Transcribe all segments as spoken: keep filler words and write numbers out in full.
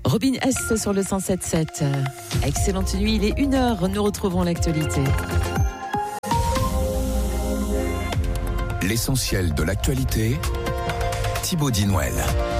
Robin S sur le cent sept sept. Excellente nuit, il est une heure, nous retrouvons l'actualité. L'essentiel de l'actualité, Thibaut Dinouel.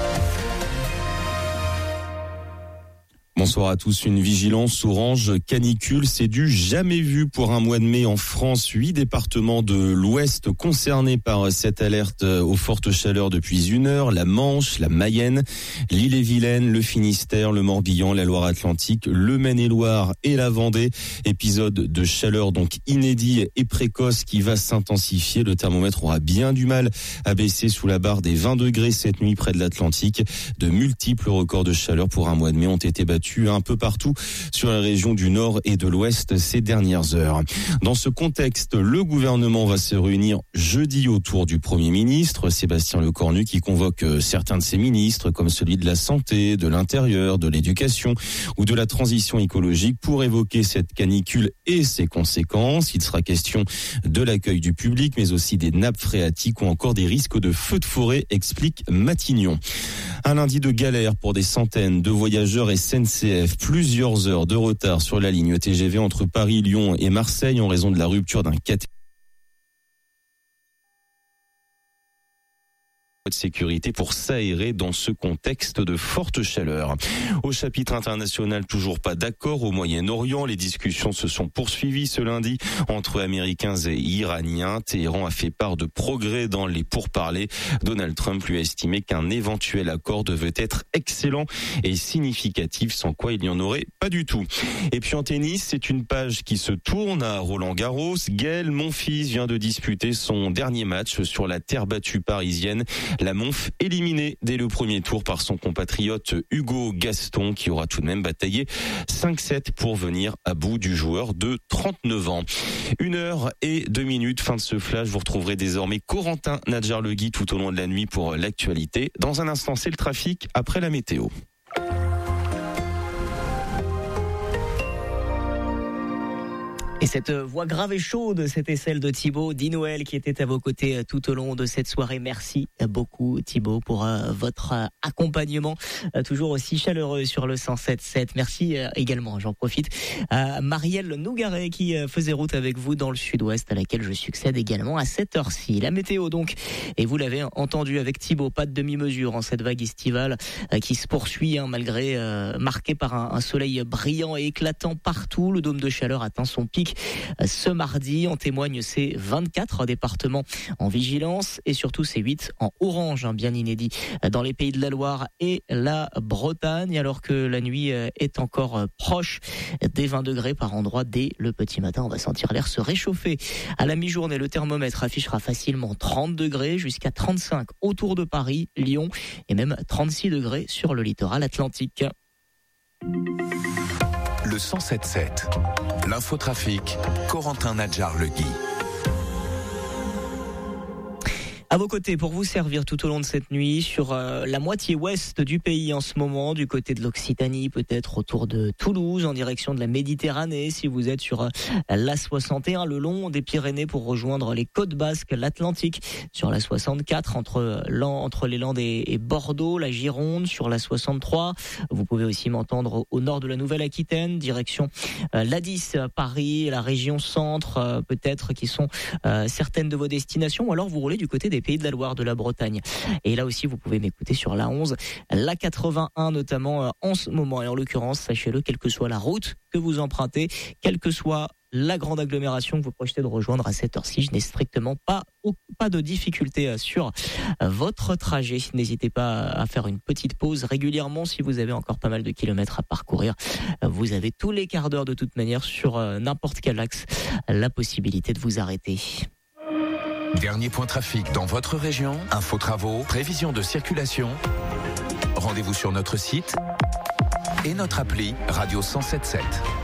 Bonsoir à tous. Une vigilance orange canicule, c'est du jamais vu pour un mois de mai en France. Huit départements de l'Ouest concernés par cette alerte aux fortes chaleurs depuis une heure. La Manche, la Mayenne, l'Ille-et-Vilaine, le Finistère, le Morbihan, la Loire-Atlantique, le Maine-et-Loire et la Vendée. Épisode de chaleur donc inédit et précoce qui va s'intensifier. Le thermomètre aura bien du mal à baisser sous la barre des vingt degrés cette nuit près de l'Atlantique. De multiples records de chaleur pour un mois de mai ont été battus un peu partout sur la région du Nord et de l'Ouest ces dernières heures. Dans ce contexte, le gouvernement va se réunir jeudi autour du Premier ministre, Sébastien Lecornu, qui convoque certains de ses ministres, comme celui de la Santé, de l'Intérieur, de l'Éducation ou de la Transition écologique, pour évoquer cette canicule et ses conséquences. Il sera question de l'accueil du public, mais aussi des nappes phréatiques ou encore des risques de feux de forêt, explique Matignon. Un lundi de galère pour des centaines de voyageurs S N C F. Plusieurs heures de retard sur la ligne T G V entre Paris, Lyon et Marseille en raison de la rupture d'un cathéter de sécurité pour s'aérer dans ce contexte de forte chaleur. Au chapitre international, toujours pas d'accord au Moyen-Orient. Les discussions se sont poursuivies ce lundi entre Américains et Iraniens. Téhéran a fait part de progrès dans les pourparlers. Donald Trump lui a estimé qu'un éventuel accord devait être excellent et significatif, sans quoi il n'y en aurait pas du tout. Et puis en tennis, c'est une page qui se tourne à Roland-Garros. Gaël Monfils vient de disputer son dernier match sur la terre battue parisienne. La Monf éliminée dès le premier tour par son compatriote Hugo Gaston, qui aura tout de même bataillé cinq sept pour venir à bout du joueur de trente-neuf ans. Une heure et deux minutes, fin de ce flash. Vous retrouverez désormais Corentin Nadjar-Legui tout au long de la nuit pour l'actualité. Dans un instant, c'est le trafic après la météo. Et cette voix grave et chaude, c'était celle de Thibaut Dinouel qui était à vos côtés tout au long de cette soirée. Merci beaucoup Thibaut pour euh, votre euh, accompagnement euh, toujours aussi chaleureux sur le cent sept sept. Merci euh, également, j'en profite, à Marielle Nougaret qui euh, faisait route avec vous dans le sud-ouest, à laquelle je succède également à cette heure-ci. La météo donc, et vous l'avez entendu avec Thibaut, pas de demi-mesure en cette vague estivale euh, qui se poursuit hein, malgré euh, marqué par un, un soleil brillant et éclatant partout. Le dôme de chaleur atteint son pic ce mardi. En témoignent ces vingt-quatre départements en vigilance et surtout ces huit en orange, hein, bien inédit dans les Pays de la Loire et la Bretagne, alors que la nuit est encore proche des vingt degrés par endroit. Dès le petit matin, on va sentir l'air se réchauffer. À la mi-journée, le thermomètre affichera facilement trente degrés jusqu'à trente-cinq autour de Paris, Lyon et même trente-six degrés sur le littoral atlantique. Le cent sept sept. L'infotrafic, Corentin Nadjar-Legui. À vos côtés pour vous servir tout au long de cette nuit sur euh, la moitié ouest du pays en ce moment, du côté de l'Occitanie, peut-être autour de Toulouse, en direction de la Méditerranée, si vous êtes sur euh, l'A soixante et un, le long des Pyrénées pour rejoindre les côtes basques, l'Atlantique, sur la soixante-quatre, entre, euh, entre les Landes et, et Bordeaux, la Gironde, sur la soixante-trois. Vous pouvez aussi m'entendre au nord de la Nouvelle-Aquitaine, direction euh, l'A dix, Paris, la région centre, euh, peut-être, qui sont euh, certaines de vos destinations, ou alors vous roulez du côté des Pays de la Loire, de la Bretagne. Et là aussi, vous pouvez m'écouter sur l'A onze, l'A quatre-vingt-un notamment en ce moment. Et en l'occurrence, sachez-le, quelle que soit la route que vous empruntez, quelle que soit la grande agglomération que vous projetez de rejoindre à cette heure-ci, je n'ai strictement pas, pas de difficulté sur votre trajet. N'hésitez pas à faire une petite pause régulièrement si vous avez encore pas mal de kilomètres à parcourir. Vous avez tous les quarts d'heure de toute manière sur n'importe quel axe la possibilité de vous arrêter. Dernier point trafic dans votre région, info travaux, prévision de circulation. Rendez-vous sur notre site et notre appli Radio cent sept sept.